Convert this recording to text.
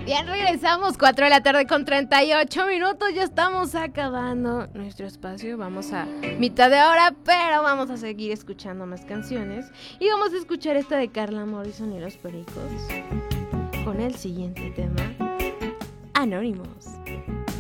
Bien, regresamos, 4 de la tarde con 38 minutos, ya estamos acabando nuestro espacio, vamos a mitad de hora, pero vamos a seguir escuchando más canciones y vamos a escuchar esta de Carla Morrison y los Pericos con el siguiente tema, Anonymous.